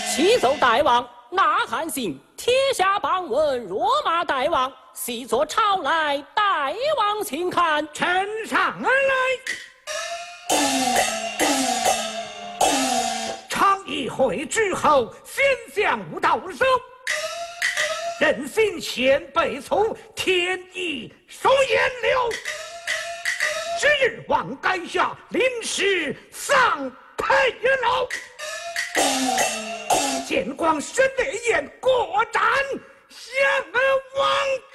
启奏大王，纳汉行帖下榜文，若马大王，细作朝来，大王请看。 呈上而来。常议会之后，先将无到手，任心先辈从天意收颜流。今日望该下临时丧配元老，见光神烈焰过斩，降王。